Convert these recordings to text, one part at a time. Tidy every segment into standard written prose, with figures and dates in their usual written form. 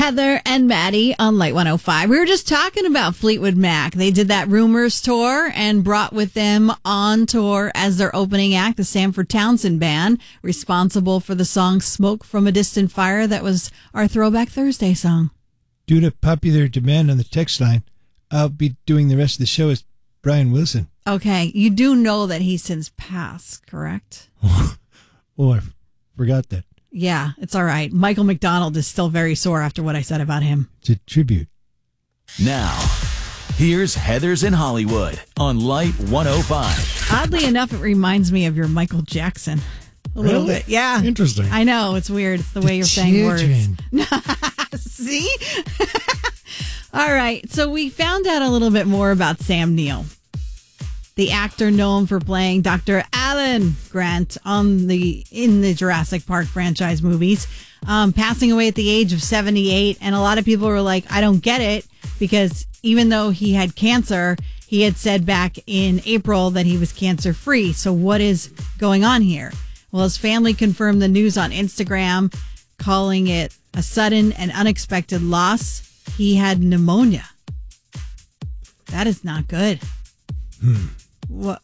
Heather and Maddie on Light 105. We were just talking about Fleetwood Mac. They did that Rumors tour and brought with them on tour as their opening act the Sanford Townsend Band, responsible for the song Smoke from a Distant Fire. That was our Throwback Thursday song. Due to popular demand on the text line, I'll be doing the rest of the show as Brian Wilson. Okay, you do know that he's since passed, correct? Oh, I forgot that. Yeah, it's all right. Michael McDonald is still very sore after what I said about him. It's a tribute. Now, here's Heather's in Hollywood on Light 105. Oddly enough, it reminds me of your Michael Jackson. A little bit. Yeah. Interesting. I know. It's weird. It's the way you're saying words. See? All right. So we found out a little bit more about Sam Neill, the actor known for playing Dr. Alan Grant in the Jurassic Park franchise movies, passing away at the age of 78. And a lot of people were like, I don't get it, because even though he had cancer, he had said back in April that he was cancer free. So what is going on here? Well, his family confirmed the news on Instagram, calling it a sudden and unexpected loss. He had pneumonia. That is not good. What?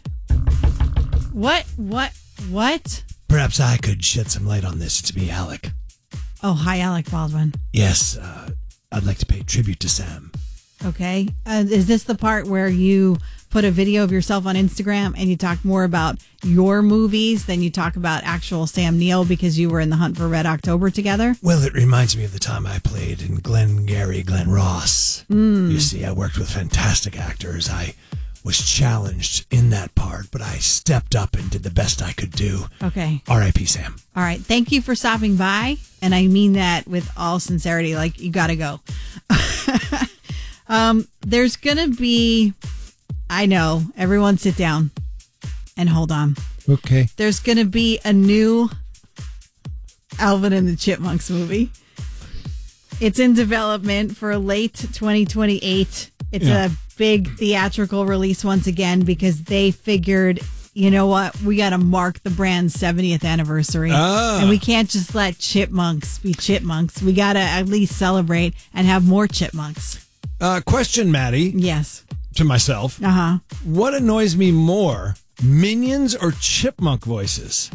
Perhaps I could shed some light on this. It's me, Alec. Oh, hi, Alec Baldwin. Yes, I'd like to pay tribute to Sam. Okay. Is this the part where you put a video of yourself on Instagram and you talk more about your movies than you talk about actual Sam Neill because you were in The Hunt for Red October together? Well, it reminds me of the time I played in Glen Ross. You see, I worked with fantastic actors. I was challenged in that part, but I stepped up and did the best I could do. Okay. R.I.P. Sam. All right. Thank you for stopping by. And I mean that with all sincerity. Like, you got to go. There's going to be, I know, everyone sit down and hold on. Okay. There's going to be a new Alvin and the Chipmunks movie. It's in development for late 2028. It's a big theatrical release once again because they figured, you know what, we got to mark the brand's 70th anniversary. And we can't just let chipmunks be chipmunks. We got to at least celebrate and have more chipmunks. Question, Maddie. Yes. To myself. What annoys me more, Minions or Chipmunk voices?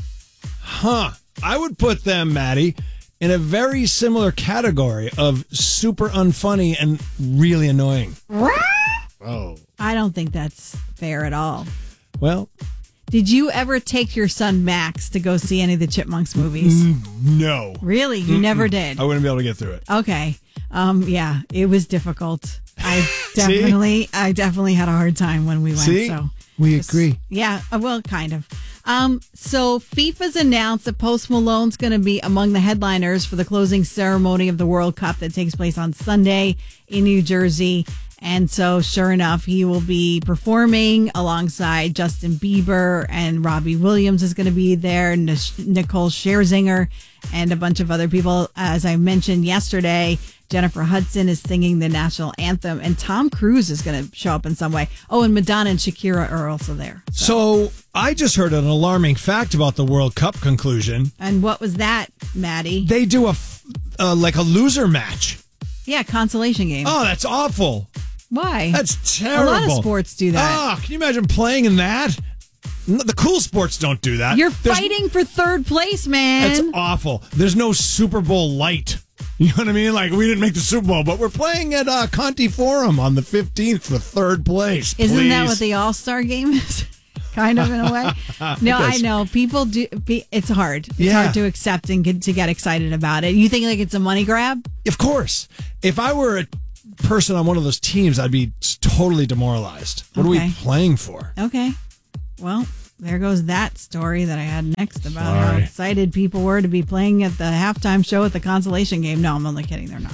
I would put them, Maddie, in a very similar category of super unfunny and really annoying. Oh. I don't think that's fair at all. Well, did you ever take your son Max to go see any of the Chipmunks movies? No. Really? You never did? I wouldn't be able to get through it. Okay. Yeah, it was difficult. I definitely had a hard time when we went. See? So we agree. Yeah, well, kind of. So FIFA's announced that Post Malone's going to be among the headliners for the closing ceremony of the World Cup that takes place on Sunday in New Jersey. And so, sure enough, he will be performing alongside Justin Bieber, and Robbie Williams is going to be there, Nicole Scherzinger, and a bunch of other people. As I mentioned yesterday, Jennifer Hudson is singing the national anthem, and Tom Cruise is going to show up in some way. Oh, and Madonna and Shakira are also there. So I just heard an alarming fact about the World Cup conclusion. And what was that, Maddie? They do a loser match. Yeah, consolation game. Oh, that's awful. Why? That's terrible. A lot of sports do that. Oh, can you imagine playing in that? The cool sports don't do that. You're fighting for third place, man. That's awful. There's no Super Bowl light. You know what I mean? Like, we didn't make the Super Bowl, but we're playing at Conti Forum on the 15th for third place. Isn't please. that what the All-Star game is? Kind of, in a way. No, I know. People do. It's hard. It's hard to accept and to get excited about it. You think like it's a money grab? Of course. If I were a person on one of those teams, I'd be totally demoralized. What are we playing for? Okay. Well, there goes that story that I had next about how excited people were to be playing at the halftime show at the consolation game. No, I'm only kidding. They're not.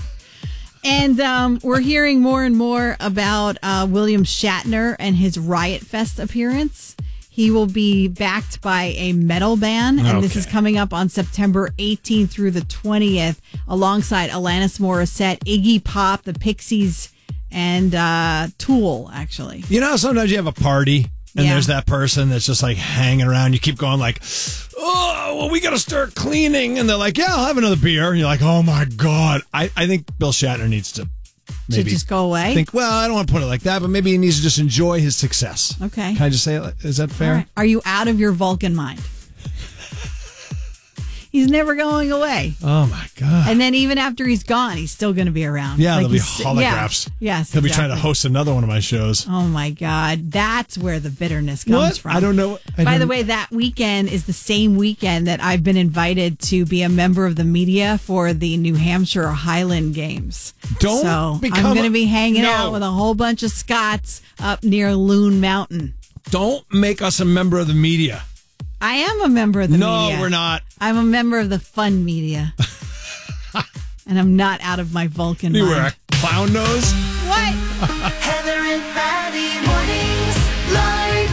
And we're hearing more and more about William Shatner and his Riot Fest appearance. He will be backed by a metal band, and this is coming up on September 18th through the 20th, alongside Alanis Morissette, Iggy Pop, the Pixies, and Tool, actually. You know how sometimes you have a party And there's that person that's just like hanging around. You keep going like, oh, well, we got to start cleaning. And they're like, yeah, I'll have another beer. And you're like, oh my God. I think Bill Shatner needs to maybe just go away. Think, well, I don't want to put it like that, but maybe he needs to just enjoy his success. Okay. Can I just say it? Is that fair? Right. Are you out of your Vulcan mind? He's never going away. Oh, my God. And then even after he's gone, he's still going to be around. Yeah, there'll be holographs. Yeah. Yes, He'll be trying to host another one of my shows. Oh, my God. That's where the bitterness comes from. I don't know. By the way, that weekend is the same weekend that I've been invited to be a member of the media for the New Hampshire Highland Games. I'm going to be hanging out with a whole bunch of Scots up near Loon Mountain. Don't make us a member of the media. I am a member of the media. No, we're not. I'm a member of the fun media. And I'm not out of my Vulcan mind. You wear a clown nose? What? Heather and Maddie mornings, Light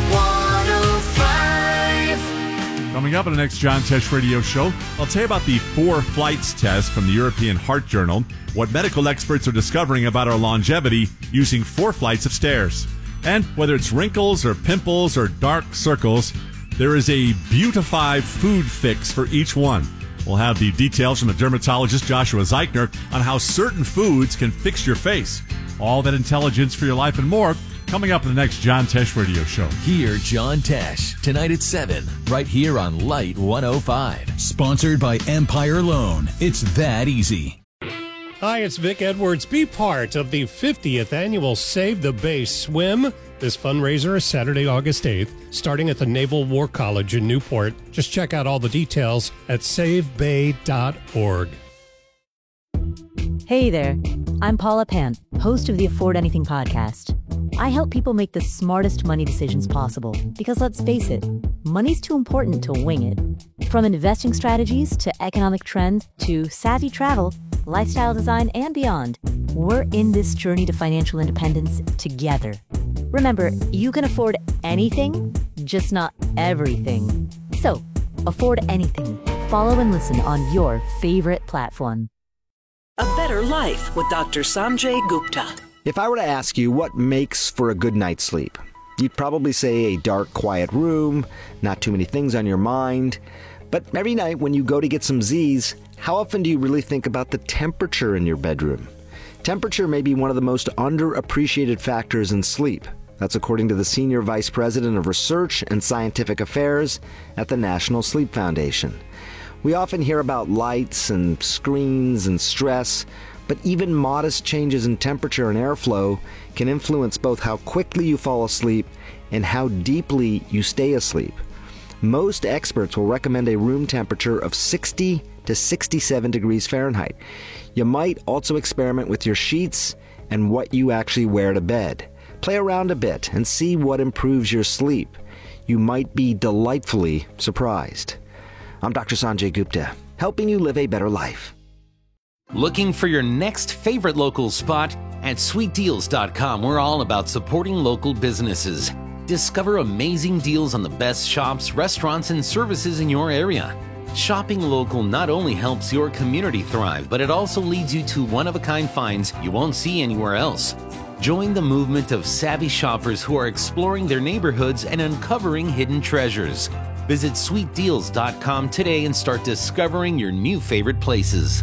105. Coming up on the next John Tesh Radio Show, I'll tell you about the 4 flights test from the European Heart Journal, what medical experts are discovering about our longevity using 4 flights of stairs. And whether it's wrinkles or pimples or dark circles, there is a Beautify food fix for each one. We'll have the details from the dermatologist Joshua Zeichner on how certain foods can fix your face. All that intelligence for your life and more coming up in the next John Tesh Radio Show. Hear John Tesh tonight at 7, right here on Light 105. Sponsored by Empire Loan. It's that easy. Hi, it's Vic Edwards. Be part of the 50th annual Save the Bay Swim. This fundraiser is Saturday, August 8th, starting at the Naval War College in Newport. Just check out all the details at savebay.org. Hey there, I'm Paula Pant, host of the Afford Anything podcast. I help people make the smartest money decisions possible because let's face it, money's too important to wing it. From investing strategies to economic trends to savvy travel, lifestyle design, and beyond, we're in this journey to financial independence together. Remember, you can afford anything, just not everything. So, afford anything. Follow and listen on your favorite platform. A Better Life with Dr. Sanjay Gupta. If I were to ask you what makes for a good night's sleep, you'd probably say a dark, quiet room, not too many things on your mind. But every night when you go to get some Z's, how often do you really think about the temperature in your bedroom? Temperature may be one of the most underappreciated factors in sleep. That's according to the Senior Vice President of Research and Scientific Affairs at the National Sleep Foundation. We often hear about lights and screens and stress, but even modest changes in temperature and airflow can influence both how quickly you fall asleep and how deeply you stay asleep. Most experts will recommend a room temperature of 60 to 67 degrees Fahrenheit. You might also experiment with your sheets and what you actually wear to bed. Play around a bit and see what improves your sleep. You might be delightfully surprised. I'm Dr. Sanjay Gupta, helping you live a better life. Looking for your next favorite local spot? At sweetdeals.com, we're all about supporting local businesses. Discover amazing deals on the best shops, restaurants, and services in your area. Shopping local not only helps your community thrive, but it also leads you to one-of-a-kind finds you won't see anywhere else. Join the movement of savvy shoppers who are exploring their neighborhoods and uncovering hidden treasures. Visit sweetdeals.com today and start discovering your new favorite places.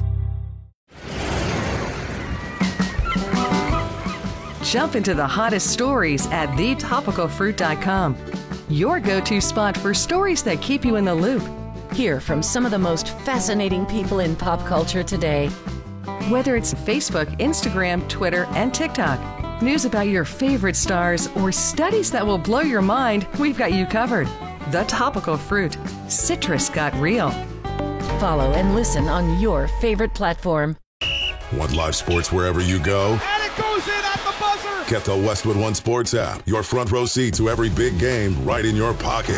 Jump into the hottest stories at thetopicalfruit.com. Your go-to spot for stories that keep you in the loop. Hear from some of the most fascinating people in pop culture today. Whether it's Facebook, Instagram, Twitter, and TikTok, news about your favorite stars, or studies that will blow your mind, we've got you covered. The Topical Fruit. Citrus got real. Follow and listen on your favorite platform. Want live sports wherever you go? And it goes in at the buzzer! Get the Westwood One Sports app. Your front row seat to every big game right in your pocket.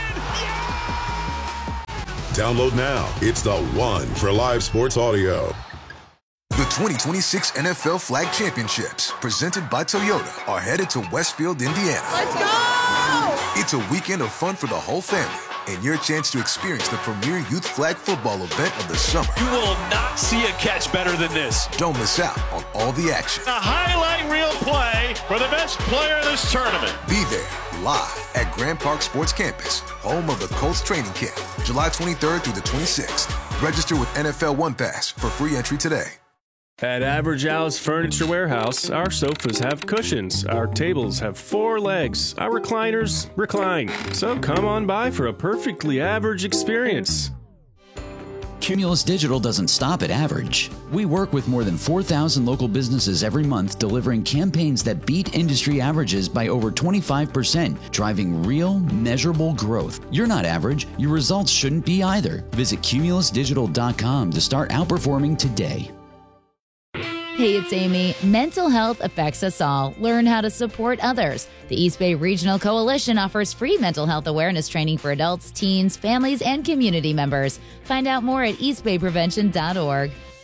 Download now. It's the one for live sports audio. The 2026 NFL Flag Championships, presented by Toyota, are headed to Westfield, Indiana. Let's go! It's a weekend of fun for the whole family. and your chance to experience the premier youth flag football event of the summer. You will not see a catch better than this. Don't miss out on all the action. A highlight reel play for the best player in this tournament. Be there live at Grand Park Sports Campus, home of the Colts training camp, July 23rd through the 26th. Register with NFL One Pass for free entry today. At Average Al's Furniture Warehouse, our sofas have cushions, our tables have 4 legs, our recliners recline. So come on by for a perfectly average experience. Cumulus Digital doesn't stop at average. We work with more than 4,000 local businesses every month, delivering campaigns that beat industry averages by over 25%, driving real, measurable growth. You're not average. Your results shouldn't be either. Visit cumulusdigital.com to start outperforming today. Hey, it's Amy. Mental health affects us all. Learn how to support others. The East Bay Regional Coalition offers free mental health awareness training for adults, teens, families, and community members. Find out more at eastbayprevention.org.